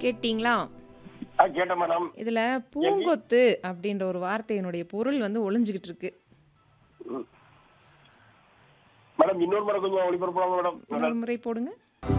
கேட்டீங்களா? கேட்டேன் மேடம். இதுல எப்படி? பூங்கொத்து அப்படின்ற ஒரு வார்த்தையினுடைய பொருள் வந்து ஒளிஞ்சுகிட்டு இருக்கு. ம். மேடம் இன்னொரு முறை கொஞ்சம் ஒளிபரப்பலாமா மேடம்? இன்னொரு முறை போடுங்க.